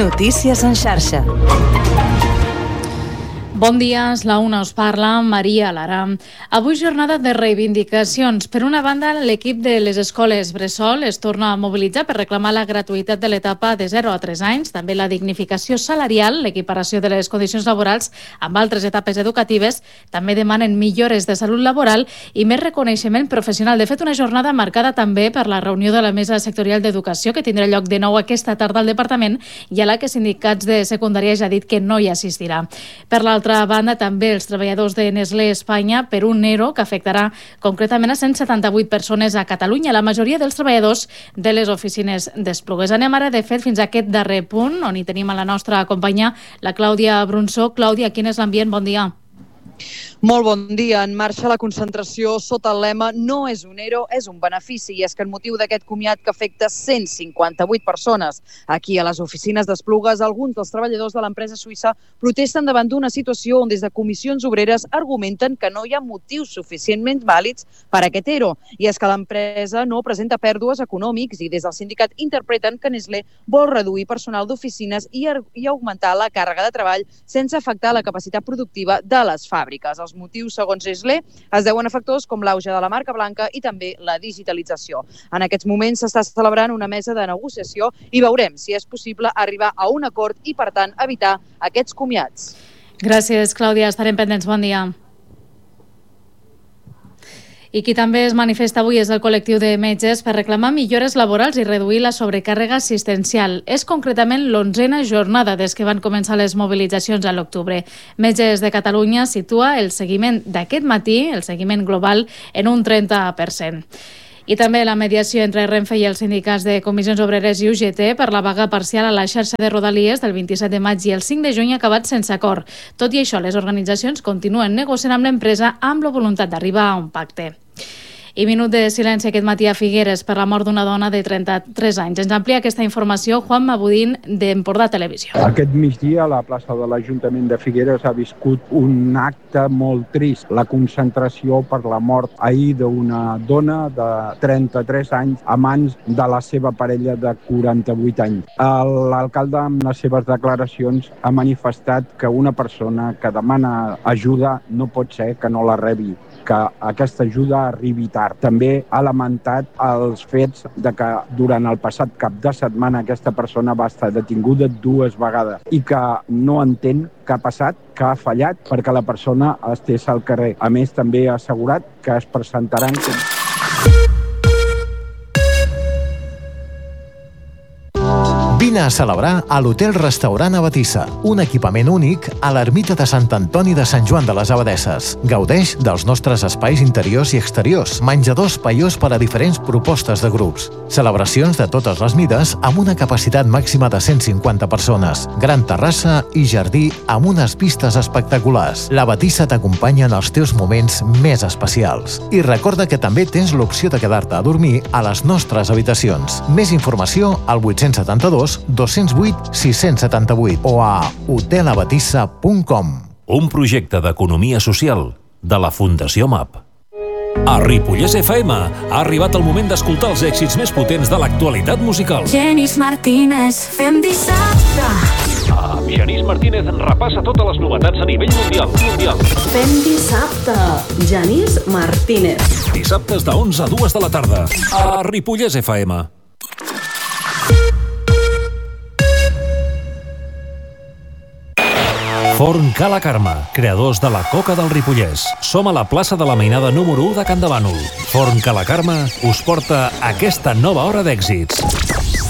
Notícies en xarxa. Bon dia, és la una, us parla Maria Lara. Avui jornada de reivindicacions. Per una banda, l'equip de les escoles Bressol es torna a mobilitzar per reclamar la gratuïtat de l'etapa de 0 a 3 anys, també la dignificació salarial, l'equiparació de les condicions laborals amb altres etapes educatives. També demanen millores de salut laboral i més reconeixement professional. De fet, una jornada marcada també per la reunió de la Mesa Sectorial d'Educació, que tindrà lloc de nou aquesta tarda al departament, i a la que sindicats de secundària ja ha dit que no hi assistirà. Per l'altra banda, també els treballadors de Nestlé Espanya per un ERO que afectarà concretament a 178 persones a Catalunya, la majoria dels treballadors de les oficines d'Esplugues. Anem ara, de fet, fins a aquest darrer punt, on hi tenim a la nostra companya, la Clàudia Brunzó. Clàudia, quin és l'ambient? Bon dia. Molt bon dia. En marxa la concentració sota el lema "No és un ERO, és un benefici". I és que en motiu d'aquest comiat que afecta 158 persones aquí a les oficines d'Esplugues, alguns dels treballadors de l'empresa suïssa protesten davant d'una situació on des de comissions obreres argumenten que no hi ha motius suficientment vàlids per a aquest ERO. I és que l'empresa no presenta pèrdues econòmics i des del sindicat interpreten que Nestlé vol reduir personal d'oficines i augmentar la càrrega de treball sense afectar la capacitat productiva de les fàbriques. Els motius, segons Nestlé, es deuen a factors com l'auge de la marca blanca i també la digitalització. En aquests moments s'està celebrant una mesa de negociació i veurem si és possible arribar a un acord i, per tant, evitar aquests comiats. Gràcies, Clàudia. Estarem pendents. Bon dia. I qui també es manifesta avui és el col·lectiu de metges per reclamar millores laborals i reduir la sobrecàrrega assistencial. És concretament l'11a jornada des que van començar les mobilitzacions a l'octubre. Metges de Catalunya situa el seguiment d'aquest matí, el seguiment global, en un 30%. I també la mediació entre Renfe i els sindicats de Comissions Obreres i UGT per la vaga parcial a la xarxa de Rodalies del 27 de maig i el 5 de juny ha acabat sense acord. Tot i això, les organitzacions continuen negociant amb l'empresa amb la voluntat d'arribar a un pacte. I minut de silenci aquest matí a Figueres per la mort d'una dona de 33 anys. Ens amplia aquesta informació Juan Mabudín d'Empordà Televisió. Aquest migdia a la plaça de l'Ajuntament de Figueres ha viscut un acte molt trist. La concentració per la mort ahir d'una dona de 33 anys a mans de la seva parella de 48 anys. L'alcalde, amb les seves declaracions, ha manifestat que una persona que demana ajuda no pot ser que no la rebi, que aquesta ajuda arribi tard. També ha lamentat els fets de que durant el passat cap de setmana aquesta persona va estar detinguda 2 vegades i que no entén què ha passat, que ha fallat perquè la persona estés al carrer. A més, també ha assegurat que es presentaran... Vine a celebrar a l'Hotel-Restaurant Abatissa, un equipament únic a l'ermita de Sant Antoni de Sant Joan de les Abadesses. Gaudeix dels nostres espais interiors i exteriors, menjadors paiós per a diferents propostes de grups, celebracions de totes les mides amb una capacitat màxima de 150 persones, gran terrassa i jardí amb unes vistes espectaculars. L'Abatissa t'acompanya en els teus moments més especials. I recorda que també tens l'opció de quedar-te a dormir a les nostres habitacions. Més informació al 872 208 678 o a hotelabatissa.com. Un projecte d'economia social de la Fundació MAP. A Ripollès FM ha arribat el moment d'escoltar els èxits més potents de l'actualitat musical. Genís Martínez, fem dissabte. Genís Martínez repassa totes les novetats a nivell mundial. Fem dissabte. Genís Martínez. Dissabtes de 11 a 2 de la tarda. A Ripollès FM. Forn Ca la Carme, creadors de la coca del Ripollès. Som a la plaça de la Mainada número 1 de Can de Bànol. Forn Ca la Carme us porta aquesta nova hora d'èxits.